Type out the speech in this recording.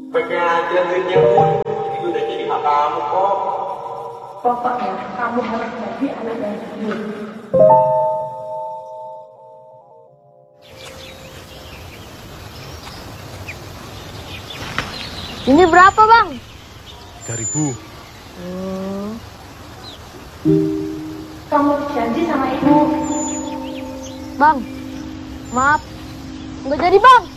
Pengen aja duitnya pun itu udah jadi hak kamu kok. Pokoknya kamu harus jadi anak yang baik. Ini berapa, Bang? 3.000. Kamu janji sama ibu. Bang, maaf. Nggak jadi, Bang.